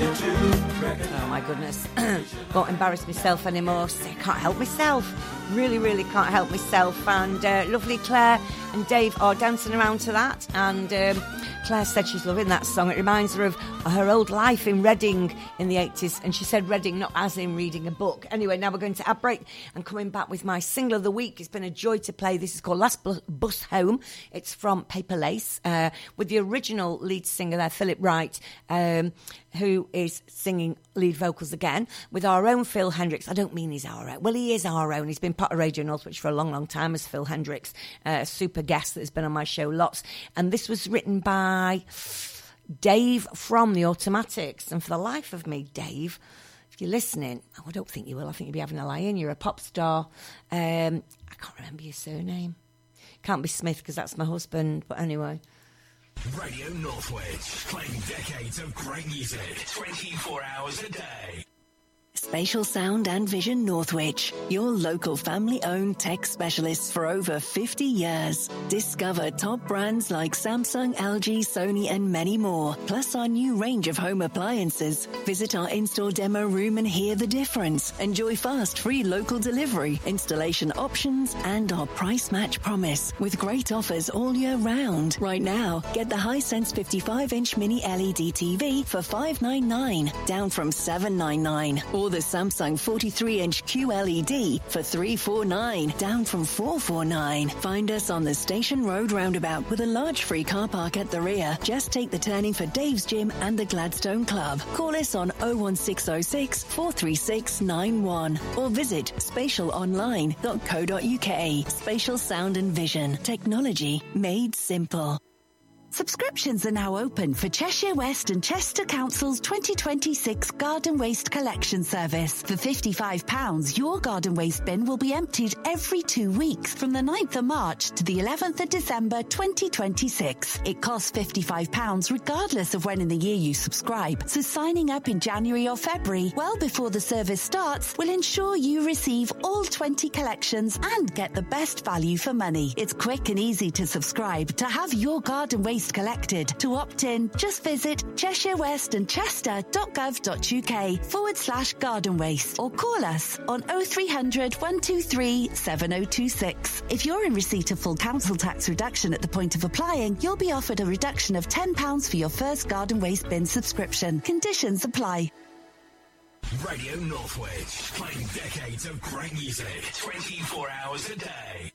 Oh my goodness. Won't embarrass myself anymore. I can't help myself. Really, really can't help myself. And lovely Claire and Dave are dancing around to that. And Claire said she's loving that song. It reminds her of her old life in Reading in the 80s. And she said Reading, not as in reading a book. Anyway, now we're going to ad break and coming back with my single of the week. It's been a joy to play. This is called Last Bus Home. It's from Paper Lace with the original lead singer there, Philip Wright, who is singing lead vocals again with our own Phil Hendricks. I don't mean he's our own. Well, he is our own. He's been part of Radio Northwich for a long, long time as Phil Hendricks, a super guest that has been on my show lots. And this was written by Dave from The Automatics. And for the life of me, Dave, if you're listening, I don't think you will. I think you'll be having a lie-in. You're a pop star. I can't remember your surname. Can't be Smith because that's my husband. But anyway. Radio Northwich, playing decades of great music, 24 hours a day. Spatial Sound and Vision Northwich, your local family-owned tech specialists for over 50 years. Discover top brands like Samsung, LG, Sony and many more, plus our new range of home appliances. Visit our in-store demo room and hear the difference. Enjoy fast, free local delivery, installation options and our price match promise with great offers all year round. Right now, get the Hisense 55-inch mini LED TV for $599, down from $799. Or the Samsung 43-inch QLED for $349, down from $449. Find us on the Station Road roundabout with a large free car park at the rear. Just take the turning for Dave's Gym and the Gladstone Club. Call us on 01606 436 91 or visit spatialonline.co.uk. Spatial Sound and Vision. Technology made simple. Subscriptions are now open for Cheshire West and Chester Council's 2026 Garden Waste Collection Service. For £55, your garden waste bin will be emptied every 2 weeks from the 9th of March to the 11th of December 2026. It costs £55 regardless of when in the year you subscribe, so signing up in January or February, well before the service starts, will ensure you receive all 20 collections and get the best value for money. It's quick and easy to subscribe to have your garden waste collected. To opt in, just visit cheshirewestandchester.gov.uk/garden waste or call us on 0300 123 7026. If you're in receipt of full council tax reduction at the point of applying, you'll be offered a reduction of £10 for your first garden waste bin subscription. Conditions apply. Radio Northwich, playing decades of great music, 24 hours a day.